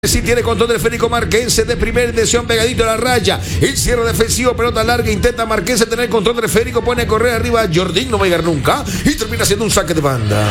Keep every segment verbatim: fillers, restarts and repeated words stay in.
Sí tiene control del Federico Marquense de primera intención pegadito a la raya. El cierre defensivo, pelota larga, intenta Marquense tener control del Federico, pone a correr arriba a Jordín, no va a llegar nunca y termina siendo un saque de banda.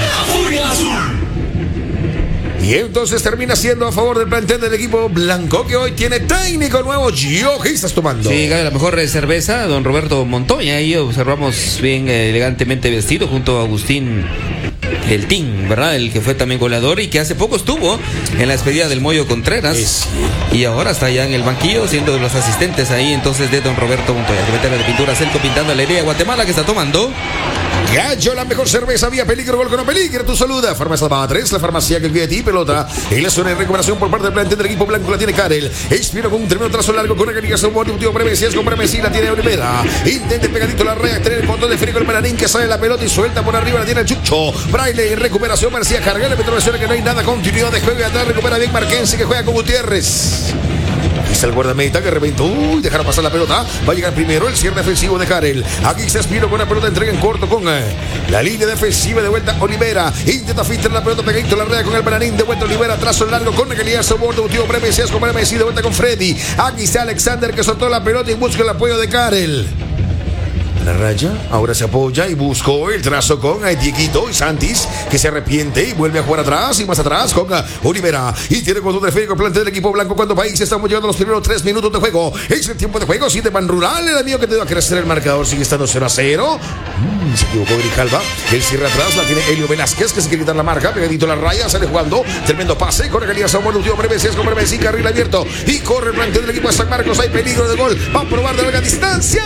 Y entonces termina siendo a favor del plantel del equipo blanco, que hoy tiene técnico nuevo. Gio, ¿qué estás tomando? Sí, la mejor cerveza, don Roberto Montoya. Ahí observamos bien elegantemente vestido junto a Agustín el Team, ¿verdad? El que fue también goleador y que hace poco estuvo en la despedida del Moyo Contreras. Es... Y ahora está ya en el banquillo siendo de los asistentes ahí entonces de don Roberto Montoya. Secretario de Pintura Celco pintando la idea Guatemala, que está tomando Gallo, la mejor cerveza, vía peligro, gol con no peligro, tu saluda. Farmacia Batres, la farmacia que vive de ti, pelota. En la zona de recuperación por parte del plantel del equipo blanco la tiene Karel. Expiro con un tremendo trazo largo con una calificación por último breve. Si es con breve, sí la tiene Olivera. Intente pegadito la raya, tener el control de Federico el Maranín, que sale la pelota y suelta por arriba, la tiene el Chucho. Braille en recuperación, García carga la metroblación, que no hay nada, continuidad de juego y atrás recupera bien Marquense, que juega con Gutiérrez. Está el guardameta que reventó. Uy, dejaron pasar la pelota. Va a llegar primero el cierre defensivo de Karel. Aquí se aspiró con la pelota, entrega en corto con eh, la línea defensiva. De vuelta Olivera. Intenta filtrar la pelota pegadito la red con el Bananín. De vuelta Olivera, trazo largo con Regalía Soborno. Tío breve, si es con breve, sí, de vuelta con Freddy. Aquí está Alexander que soltó la pelota y busca el apoyo de Karel. La raya, ahora se apoya y buscó el trazo con Dieguito y Santis, que se arrepiente y vuelve a jugar atrás y más atrás con Olivera. Y tiene control de Federico el plantel del equipo blanco cuando país estamos llegando a los primeros tres minutos de juego. Es el tiempo de juego, siete van rural, el amigo que te va a crecer el marcador, sigue estando cero a cero. Mm, se equivocó Grijalva, el cierre atrás la tiene Helio Velázquez, que se quiere quitar la marca, pegadito la raya, sale jugando, tremendo pase, con Regalía Samuel, un tío breve, si es con breve, sí, carril abierto, y corre el plantel del equipo de San Marcos, hay peligro de gol, va a probar de larga distancia.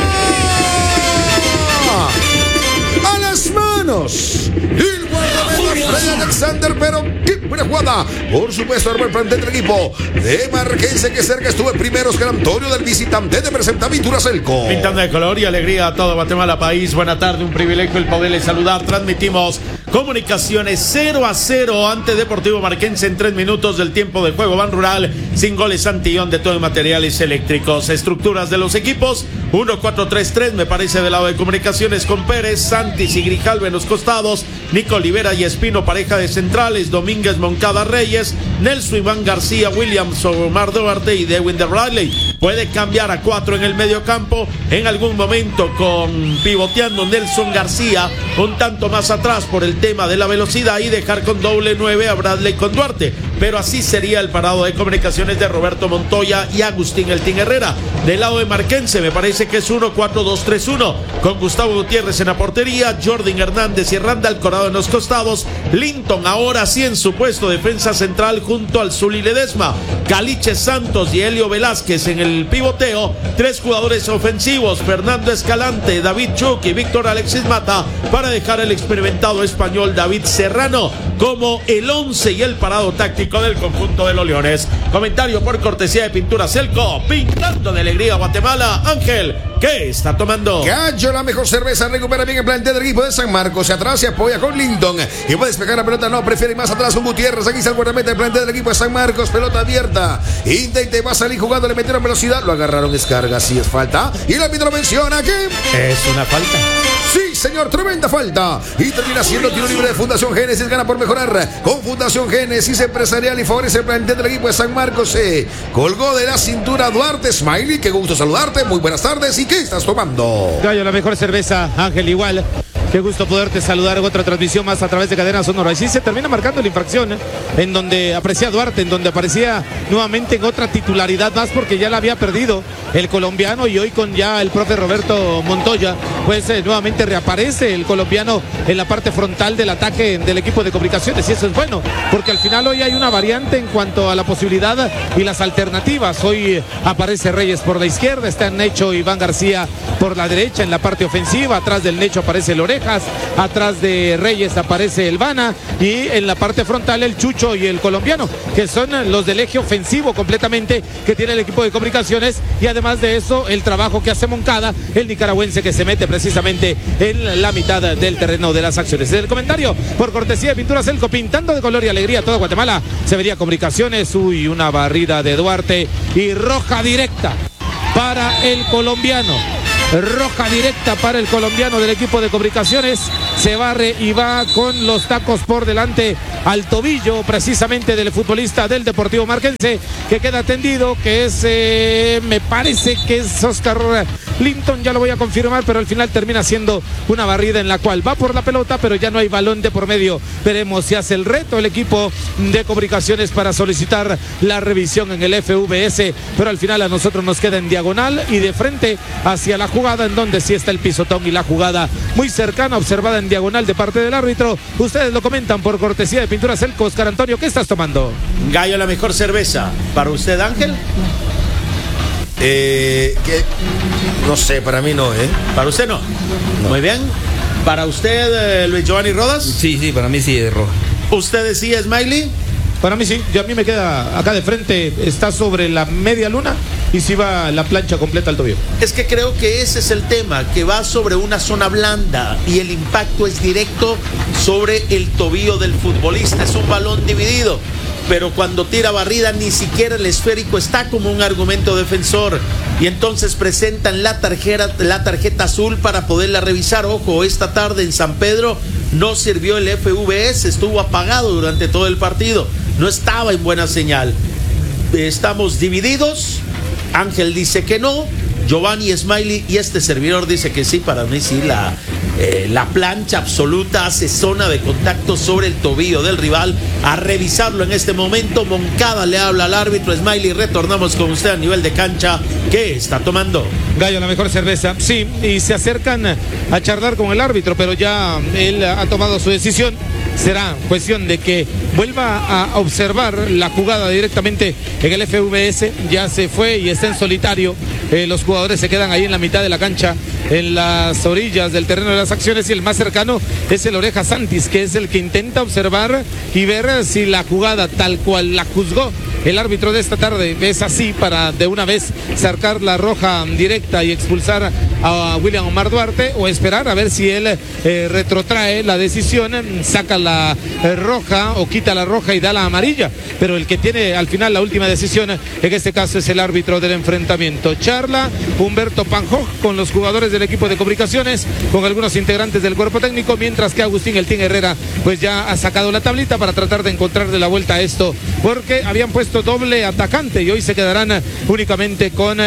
A las manos el guardameta Freddy Alexander, pero qué buena jugada, por supuesto, armó el plantel del equipo de Marquense, que cerca estuvo en primeros, que era Antonio del visitante de presenta Pintura Celco. Pintando de color y alegría a todo Guatemala país. Buena tarde, un privilegio el poderles saludar. Transmitimos comunicaciones cero a cero ante Deportivo Marquense en tres minutos del tiempo de juego. Van rural, sin goles, Antillón de todo en materiales eléctricos. Estructuras de los equipos, uno cuatro tres tres me parece del lado de comunicaciones, con Pérez, Santis y Grijalva en los costados, Nico Olivera y Espino pareja de centrales, Domínguez, Moncada, Reyes, Nelson, Iván García, Williams, Omar Duarte y Dewin de Riley. Puede cambiar a cuatro en el medio campo en algún momento, con pivoteando Nelson García un tanto más atrás por el tema de la velocidad, y dejar con doble nueve a Bradley con Duarte. Pero así sería el parado de comunicaciones de Roberto Montoya y Agustín El Tin Herrera. Del lado de Marquense me parece que es uno cuatro dos tres uno, con Gustavo Gutiérrez en la portería, Jordan Hernández y Randall Corado en los costados, Linton ahora sí en su puesto defensa central junto al Zuli Ledesma, Caliche Santos y Helio Velázquez en el pivoteo. Tres jugadores ofensivos, Fernando Escalante, David Chuk y Víctor Alexis Mata, para dejar el experimentado español David Serrano como el once y el parado táctico del conjunto de los Leones. Comentario por cortesía de Pintura Celco, pintando de alegría Guatemala. Ángel, ¿qué está tomando? Gallo, la mejor cerveza, recupera bien el plantel del equipo de San Marcos, se atrás se apoya con Linton y puede despejar la pelota, no, prefiere más atrás con Gutiérrez. Aquí está el guardameta del plantel del equipo de San Marcos, pelota abierta, intenta y va a salir jugando, le metieron velocidad, lo agarraron, descarga, si es falta, y el árbitro menciona que es una falta. Sí, señor, tremenda falta. Y termina siendo tiro libre de Fundación Génesis. Gana por mejorar con Fundación Génesis Empresarial y favorece el plantel del equipo de San Marcos. Se colgó de la cintura Duarte Smiley. Qué gusto saludarte. Muy buenas tardes. ¿Y qué estás tomando? Gallo, la mejor cerveza. Ángel, igual. Qué gusto poderte saludar en otra transmisión más a través de Cadena Sonora. Así se termina marcando la infracción, ¿eh? En donde aparecía Duarte, en donde aparecía nuevamente en otra titularidad más, porque ya la había perdido el colombiano, y hoy con ya el profe Roberto Montoya, pues eh, nuevamente reaparece el colombiano en la parte frontal del ataque del equipo de comunicaciones, y eso es bueno, porque al final hoy hay una variante en cuanto a la posibilidad y las alternativas. Hoy aparece Reyes por la izquierda, está Necho Iván García por la derecha en la parte ofensiva, atrás del Necho aparece Lore, atrás de Reyes aparece el Vana, y en la parte frontal el Chucho y el colombiano, que son los del eje ofensivo completamente que tiene el equipo de comunicaciones. Y además de eso, el trabajo que hace Moncada, el nicaragüense, que se mete precisamente en la mitad del terreno de las acciones. En el comentario por cortesía de Pintura Celco, pintando de color y alegría a toda Guatemala, se vería comunicaciones. Uy, una barrida de Duarte y roja directa para el colombiano. roja directa para el colombiano del equipo de Comunicaciones. Se barre y va con los tacos por delante al tobillo precisamente del futbolista del Deportivo Marquense, que queda tendido, que es, eh, me parece que es Oscar Linton, ya lo voy a confirmar, pero al final termina siendo una barrida en la cual va por la pelota, pero ya no hay balón de por medio. Veremos si hace el reto el equipo de Comunicaciones para solicitar la revisión en el F V S, pero al final a nosotros nos queda en diagonal y de frente hacia la jugada, en donde sí está el pisotón y la jugada muy cercana, observada en diagonal de parte del árbitro. Ustedes lo comentan por cortesía de Pinturas Elco. Oscar Antonio, ¿qué estás tomando? Gallo, la mejor cerveza. ¿Para usted, Ángel? Eh, que, no sé, para mí no, ¿eh? Para usted no. no. Muy bien. ¿Para usted, eh, Luis Giovanni Rodas? Sí, sí, para mí sí es roja. ¿Usted decía, Smiley? Para mí sí, yo a mí me queda acá de frente, está sobre la media luna y sí va la plancha completa al tobillo. Es que creo que ese es el tema, que va sobre una zona blanda y el impacto es directo sobre el tobillo del futbolista. Es un balón dividido, pero cuando tira barrida ni siquiera el esférico está como un argumento defensor, y entonces presentan la tarjeta, la tarjeta azul para poderla revisar. Ojo, esta tarde en San Pedro no sirvió el F V S, estuvo apagado durante todo el partido, no estaba en buena señal. Estamos divididos. Ángel dice que no, Giovanni, Smiley y este servidor dice que sí. Para mí sí, la, eh, la plancha absoluta hace zona de contacto sobre el tobillo del rival. A revisarlo en este momento. Moncada le habla al árbitro. Smiley, retornamos con usted a nivel de cancha. ¿Qué está tomando? Gallo, la mejor cerveza. Sí, y se acercan a charlar con el árbitro, pero ya él ha tomado su decisión. Será cuestión de que vuelva a observar la jugada directamente en el F V S. Ya se fue y está en solitario. Eh, los jugadores se quedan ahí en la mitad de la cancha, en las orillas del terreno de las acciones, y el más cercano es el Oreja Santis, que es el que intenta observar y ver si la jugada tal cual la juzgó el árbitro de esta tarde es así, para de una vez sacar la roja directa y expulsar a William Omar Duarte, o esperar a ver si él eh, retrotrae la decisión, saca la eh, roja o quita la roja y da la amarilla. Pero el que tiene al final la última decisión en este caso es el árbitro del enfrentamiento. Charla Humberto Panjoj con los jugadores del equipo de Comunicaciones, con algunos integrantes del cuerpo técnico, mientras que Agustín El Tin Herrera pues ya ha sacado la tablita para tratar de encontrar de la vuelta a esto, porque habían puesto doble atacante y hoy se quedarán únicamente con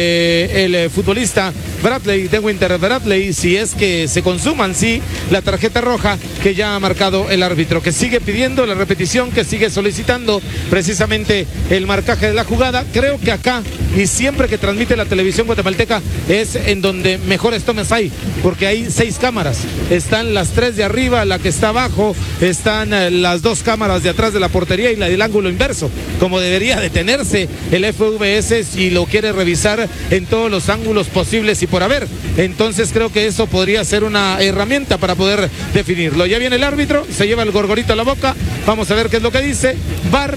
eh, el futbolista Bradley, de Winter Bradley, si es que se consuman sí la tarjeta roja que ya ha marcado el árbitro, que sigue pidiendo la repetición, que sigue solicitando precisamente el marcaje de la jugada. Creo que acá, y siempre que transmite la televisión guatemalteca, es en donde mejores tomas hay, porque hay seis cámaras, están las tres de arriba, la que está abajo, están eh, las dos cámaras de atrás de la portería y la del ángulo inverso, como debería detenerse el F V S si lo quiere revisar en todos los ángulos posibles y por haber. Entonces creo que eso podría ser una herramienta para poder definirlo. Ya viene el árbitro, se lleva el gorgorito a la boca, vamos a ver qué es lo que dice. V A R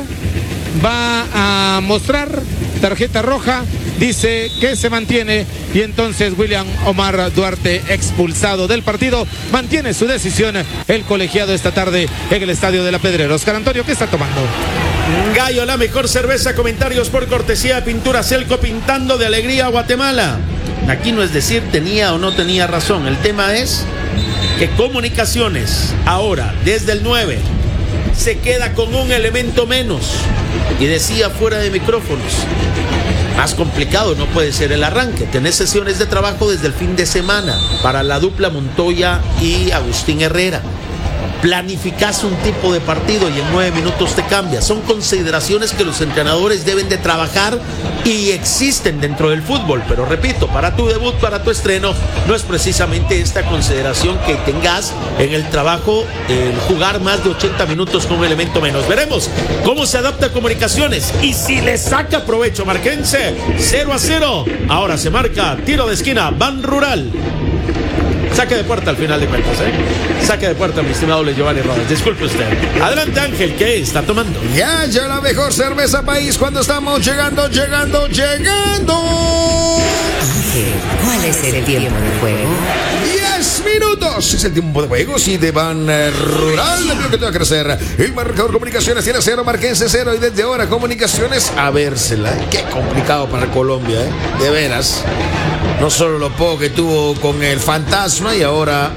va a mostrar tarjeta roja, dice que se mantiene, y entonces William Omar Duarte expulsado del partido. Mantiene su decisión el colegiado esta tarde en el estadio de La Pedrera. Oscar Antonio, ¿qué está tomando? Gallo, la mejor cerveza. Comentarios por cortesía de Pinturas Elco, pintando de alegría a Guatemala. Aquí no es decir tenía o no tenía razón, el tema es que Comunicaciones ahora desde el nueve se queda con un elemento menos, y decía fuera de micrófonos, más complicado no puede ser el arranque. Tenés sesiones de trabajo desde el fin de semana para la dupla Montoya y Agustín Herrera. Planificás un tipo de partido y en nueve minutos te cambias. Son consideraciones que los entrenadores deben de trabajar y existen dentro del fútbol. Pero repito, para tu debut, para tu estreno, no es precisamente esta consideración que tengas en el trabajo, el jugar más de ochenta minutos con un elemento menos. Veremos cómo se adapta a Comunicaciones y si le saca provecho Marquense. Cero a cero. Ahora se marca tiro de esquina, Ban Rural. Saque de puerta al final de cuentas, ¿eh? Saque de puerta, mi estimado Giovanni Rodas. Disculpe usted. Adelante, Ángel, ¿qué está tomando? Ya, ya la mejor cerveza país cuando estamos llegando, llegando, llegando. Ángel, ¿cuál es el tiempo de juego? diez minutos es el tiempo de juego. Si de Ban eh, Rural, lo que te va a crecer. El marcador Comunicaciones tiene cero, Marquense cero. Y desde ahora Comunicaciones a vérsela. Qué complicado para Colombia, ¿eh? De veras. No solo lo poco que tuvo con el fantasma y ahora.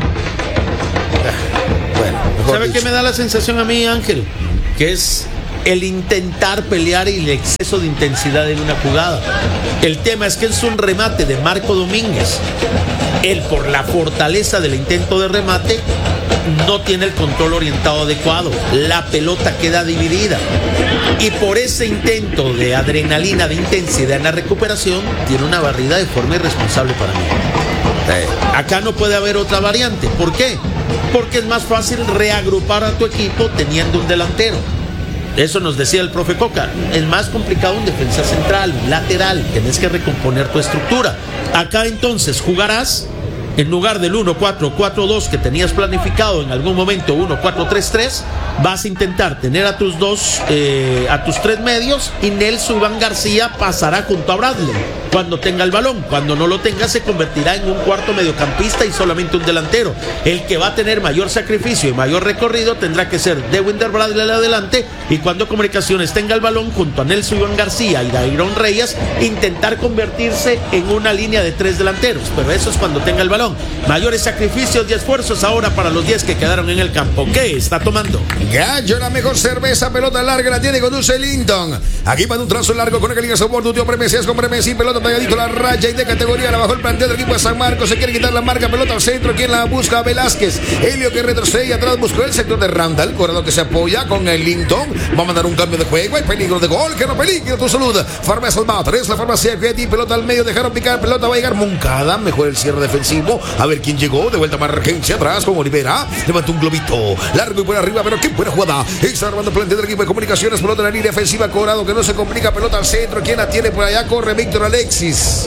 Bueno, ¿sabe qué me da la sensación a mí, Ángel? Que es el intentar pelear y el exceso de intensidad en una jugada. El tema es que es un remate de Marco Domínguez. Él, por la fortaleza del intento de remate, no tiene el control orientado adecuado. La pelota queda dividida. Y por ese intento de adrenalina, de intensidad en la recuperación, tiene una barrida de forma irresponsable para mí. Eh, acá no puede haber otra variante. ¿Por qué? Porque es más fácil reagrupar a tu equipo teniendo un delantero. Eso nos decía el profe Coca. Es más complicado un defensa central, un lateral. Tienes que recomponer tu estructura. Acá entonces jugarás en lugar del uno cuatro cuatro dos que tenías planificado en algún momento, uno cuatro tres tres, vas a intentar tener a tus dos, eh, a tus tres medios, y Nelson Iván García pasará junto a Bradley cuando tenga el balón. Cuando no lo tenga, se convertirá en un cuarto mediocampista y solamente un delantero. El que va a tener mayor sacrificio y mayor recorrido tendrá que ser Dewinder Bradley adelante, y cuando Comunicaciones tenga el balón junto a Nelson Iván García y Dairon Reyes, intentar convertirse en una línea de tres delanteros. Pero eso es cuando tenga el balón. Mayores sacrificios y esfuerzos ahora para los diez que quedaron en el campo. ¿Qué está tomando? Gallo, la mejor cerveza, pelota larga, la tiene con Dulce Linton. Aquí para un trazo largo con el que liga sabor, tu tío Premesias con Premesi, pelota pegadito la raya y de categoría, la bajó el plantel del equipo de San Marcos. Se quiere quitar la marca, pelota al centro, quien la busca, Velázquez. Helio que retrocede y atrás buscó el sector de Randall, corredor que se apoya con el Linton. Va a mandar un cambio de juego, hay peligro de gol, que no peligro tu salud. Farmacia Matres, la farmacia Fiati, pelota al medio, dejaron picar, pelota va a llegar Moncada, mejor el cierre defensivo. A ver quién llegó, de vuelta Marquense atrás con Olivera, levantó un globito largo y por arriba, pero qué buena jugada. Está armando el plantel del equipo de Comunicaciones, pelota en la línea ofensiva, Corado que no se complica, pelota al centro, ¿quién la tiene por allá? Corre Víctor Alexis.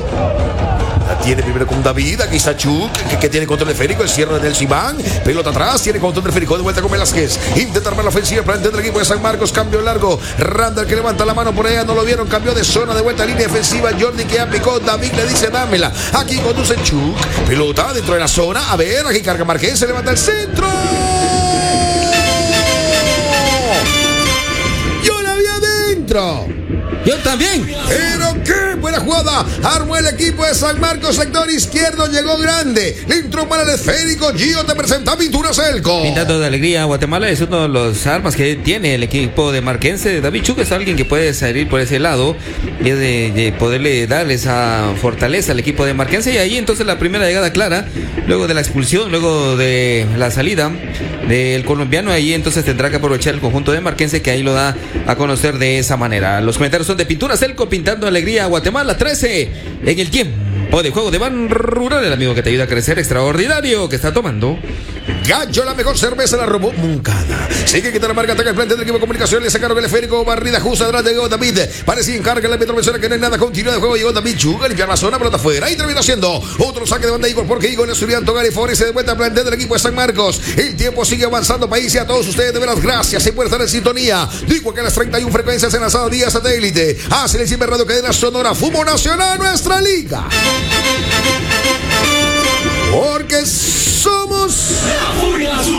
La tiene primero con David, aquí está Chuk, que, que tiene control de esférico, el cierre del Simán, pelota atrás, tiene control de esférico, de vuelta con Velázquez, intenta armar la ofensiva, plantel del equipo de San Marcos, cambio largo, Randall que levanta la mano por allá, no lo vieron, cambió de zona, de vuelta a línea defensiva, Jordi que aplicó, David le dice dámela, aquí conduce Chuk, pelota dentro de la zona, a ver, aquí carga Marqués, se levanta el centro. Yo la vi adentro. Yo también. Pero qué buena jugada. Armó el equipo de San Marcos, sector izquierdo, llegó grande. Le entró para el esférico. Gio te presenta Pinturas Elco. Pintando de alegría, Guatemala es uno de los armas que tiene el equipo de Marquense. David Chuk es alguien que puede salir por ese lado y es de, de poderle dar esa fortaleza al equipo de Marquense. Y ahí entonces la primera llegada clara, luego de la expulsión, luego de la salida del colombiano, ahí entonces tendrá que aprovechar el conjunto de Marquense, que ahí lo da a conocer de esa manera. Los comentarios son de Pinturas Elco, pintando alegría a Guatemala. Trece en el tiempo de juego de Ban Rural, el amigo que te ayuda a crecer, extraordinario, que está tomando. Gallo, la mejor cerveza, la robó Moncada. Sigue quitando la marca, ataca el frente del equipo de Comunicaciones, le sacaron el esférico, barrida justa atrás de David. Parece encarga el árbitro, menciona que no hay nada, continúa de juego, llegó David Chuk, limpiar la zona, pelota afuera y termina haciendo otro saque de banda Igor, porque Igor es estudiante Gary favorece de vuelta al plantel del equipo de San Marcos. El tiempo sigue avanzando, país, y a todos ustedes de veras gracias, se puede estar en sintonía. Digo que las treinta y una frecuencias enlazadas vía satélite, hace el Ciber Radio Cadena Sonora, Fútbol Nacional, nuestra liga. Porque somos la Furia Azul.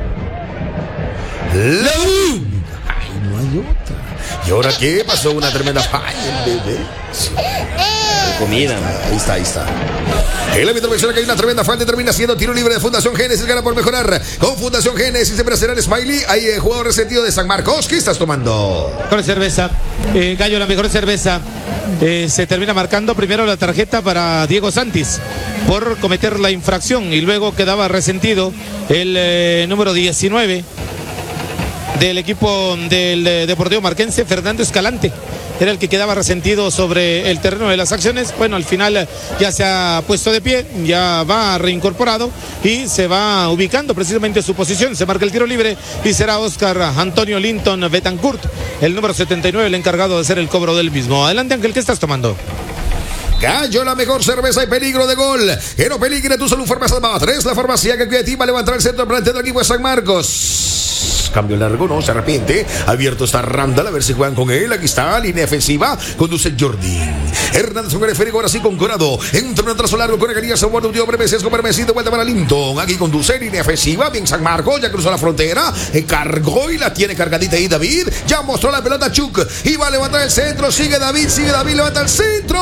La U. Ay, no hay otra. ¿Y ahora qué pasó? Una tremenda falla, bebé. Comida. Ahí está, ahí está. El árbitro menciona que hay una tremenda falta y termina siendo tiro libre de Fundación Génesis. Gana por mejorar. Con Fundación Génesis siempre será el Smiley. Hay eh, jugador resentido de San Marcos. ¿Qué estás tomando? Mejor cerveza. Eh, Gallo, la mejor cerveza. Eh, se termina marcando primero la tarjeta para Diego Santis por cometer la infracción y luego quedaba resentido el eh, número diecinueve del equipo del eh, Deportivo Marquense, Fernando Escalante. Era el que quedaba resentido sobre el terreno de las acciones. Bueno, al final ya se ha puesto de pie, ya va reincorporado y se va ubicando precisamente su posición. Se marca el tiro libre y será Oscar Antonio Linton Betancourt, el número setenta y nueve, el encargado de hacer el cobro del mismo. Adelante, Ángel, ¿qué estás tomando? Gallo, la mejor cerveza y peligro de gol. Que no peligre tu salud, Farmacia Matres, la farmacia que cuida de ti va a levantar el centro delante del equipo de San Marcos. Marquense. Cambio largo, no se arrepiente. Abierto está Randall, a ver si juegan con él. Aquí está, línea defensiva. Conduce Jordi. Hernández con el esférico, ahora sí con Corado. Entra un trazo largo con Egarías. Sabor de un tío Bremes, con Bremes, de vuelta para Linton. Aquí conduce, línea defensiva. Bien San Marcos, ya cruzó la frontera. Cargó y la tiene cargadita ahí David. Ya mostró la pelota Chuck. Y va a levantar el centro. Sigue David, sigue David, levanta el centro.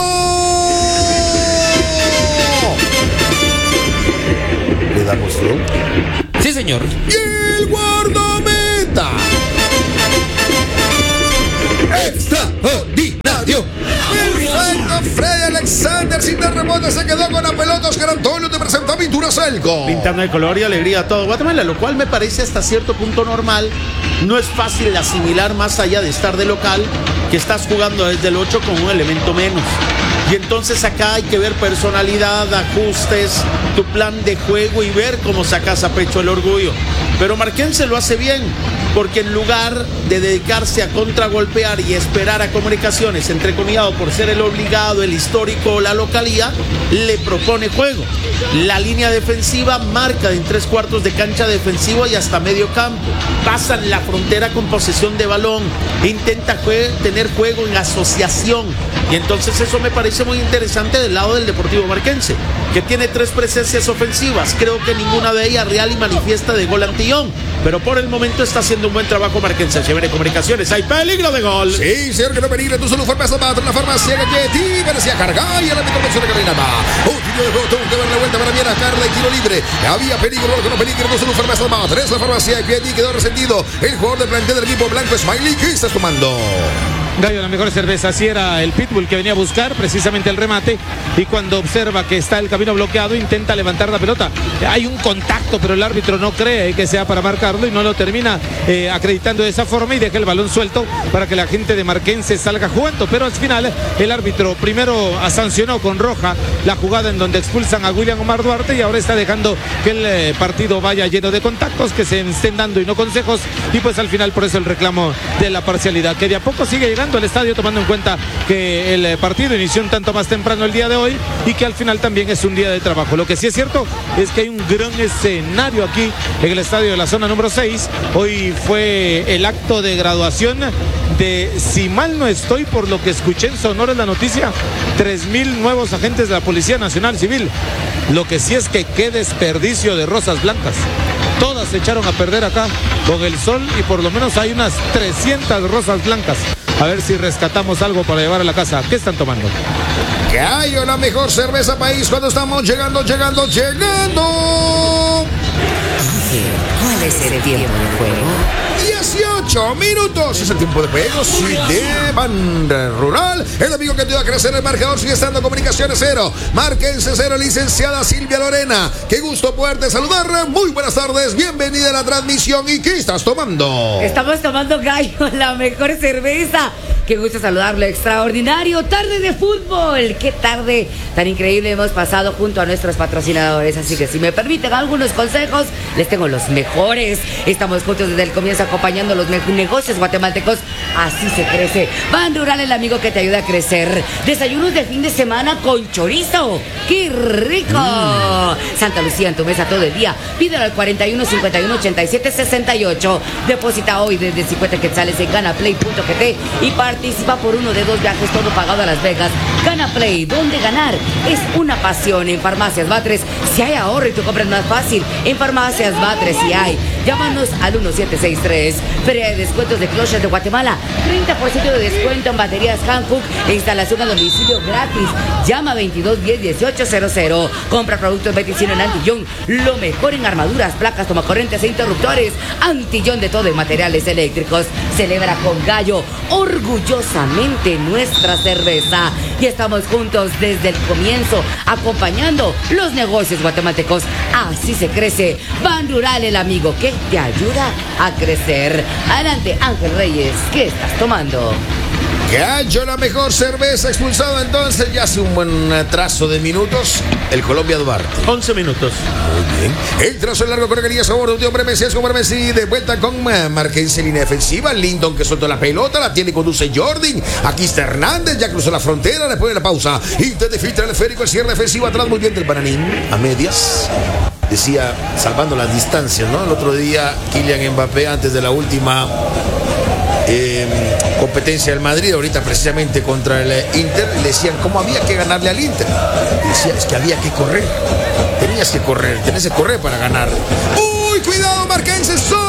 Le damos flow. Sí, señor. Y el guardameta. Extraordinario. Perfecto, Freddy Alexander sin dar rebote se quedó con la pelota. Oscar Antonio te presenta Pintura Celco. Pintando de color y alegría a todo Guatemala, lo cual me parece hasta cierto punto normal. No es fácil asimilar, más allá de estar de local, que estás jugando desde el ocho con un elemento menos. Y entonces acá hay que ver personalidad, ajustes, tu plan de juego y ver cómo sacas a pecho el orgullo. Pero Marquense lo hace bien, porque en lugar de dedicarse a contragolpear y esperar a Comunicaciones, entrecomillado por ser el obligado, el histórico, la localía, le propone juego. La línea defensiva marca en tres cuartos de cancha defensivo y hasta medio campo. Pasan la frontera con posesión de balón, intenta jue- tener juego en asociación. Y entonces eso me parece muy interesante del lado del Deportivo Marquense, que tiene tres presencias ofensivas. Creo que ninguna de ellas real y manifiesta de gol antillón, pero por el momento está haciendo un buen trabajo Marquense. Se viene Comunicaciones, hay peligro de gol. Sí, señor, que no peligro. Tu salud farmacia para la farmacia Galletti. Parecía cargar y a la microversión de Carinata. Un tiro de juego, tuvo que dar la vuelta para bien a Carla y tiro libre. Había peligro, gol que no peligro. Tu salud farmacia para tres. La farmacia Galletti quedó resentido. El jugador de plantel del equipo blanco, Smiley. ¿Qué estás tomando? Gallo, la mejor cerveza. Así era el Pitbull que venía a buscar precisamente el remate, y cuando observa que está el camino bloqueado intenta levantar la pelota. Hay un contacto, pero el árbitro no cree que sea para marcarlo y no lo termina eh, acreditando de esa forma, y deja el balón suelto para que la gente de Marquense salga jugando. Pero al final el árbitro primero sancionó con roja la jugada en donde expulsan a William Omar Duarte, y ahora está dejando que el eh, partido vaya lleno de contactos, que se estén dando y no consejos, y pues al final por eso el reclamo de la parcialidad, que de a poco sigue llegando al estadio, tomando en cuenta que el partido inició un tanto más temprano el día de hoy y que al final también es un día de trabajo. Lo que sí es cierto es que hay un gran escenario aquí en el estadio de la zona número seis. Hoy fue el acto de graduación de, si mal no estoy, por lo que escuché en Sonora en la noticia, tres mil nuevos agentes de la Policía Nacional Civil. Lo que sí es que qué desperdicio de rosas blancas. Todas se echaron a perder acá con el sol, y por lo menos hay unas trescientas rosas blancas. A ver si rescatamos algo para llevar a la casa. ¿Qué están tomando? Gallo, la mejor cerveza país cuando estamos llegando, llegando, llegando. ¿Cuál es el tiempo de juego? dieciocho minutos es el tiempo de juego. Sí, de Banda Rural. El amigo que te va a crecer el marcador sigue estando Comunicaciones cero. Marquense cero, licenciada Silvia Lorena. Qué gusto poderte saludar. Muy buenas tardes. Bienvenida a la transmisión. ¿Y qué estás tomando? Estamos tomando, Gallo, la mejor cerveza. Qué gusto saludarlo, extraordinario. Tarde de fútbol. Qué tarde tan increíble hemos pasado junto a nuestros patrocinadores. Así que si me permiten algunos consejos, les tengo los mejores. Estamos juntos desde el comienzo acompañando los negocios guatemaltecos. Así se crece. Ban Rural, el amigo que te ayuda a crecer. Desayunos de fin de semana con chorizo. ¡Qué rico! Mm. Santa Lucía en tu mesa todo el día. Pídelo al cuarenta y uno, cincuenta y uno, ochenta y siete, sesenta y ocho. Deposita hoy desde cincuenta quetzales en ganaplay punto gt y participa por uno de dos viajes, todo pagado a Las Vegas. Ganaplay, donde ganar es una pasión. En Farmacias Batres, si hay ahorro y tu compra es más fácil. En Farmacias Batres, si hay. Llámanos al uno siete seis tres. Feria de descuentos de Clochas de Guatemala. treinta por ciento de descuento en baterías Hankook e instalación a domicilio gratis. Llama veintidós diez dieciocho cero cero. Compra productos Beticino en Antillón. Lo mejor en armaduras, placas, tomacorrientes e interruptores. Antillón de todo en materiales eléctricos. Celebra con Gallo orgullosamente nuestra cerveza. Y estamos juntos desde el comienzo, acompañando los negocios guatemaltecos. Así se crece. Ban Rural, el amigo que te ayuda a crecer. Adelante, Ángel Reyes, ¿qué estás tomando? Gallo, la mejor cerveza, expulsado entonces ya hace un buen trazo de minutos el Colombia Duarte. once minutos. Muy bien. El trazo largo con Egarías, sabor de un tío Bremes, con Bremes y de vuelta con Marquense, línea defensiva. Linton que soltó la pelota, la tiene y conduce Jordi. Aquí está Hernández, ya cruzó la frontera, le pone la pausa. Intenta filtrar el esférico, el cierre defensivo atrás, muy bien del Bananín, a medias. decía, salvando las distancias, ¿no? El otro día, Kylian Mbappé, antes de la última eh, competencia del Madrid, ahorita precisamente contra el Inter, le decían cómo había que ganarle al Inter. Y decía, es que había que correr. Tenías que correr, tenías que correr para ganar. ¡Uy, cuidado, Marquense! ¡Son!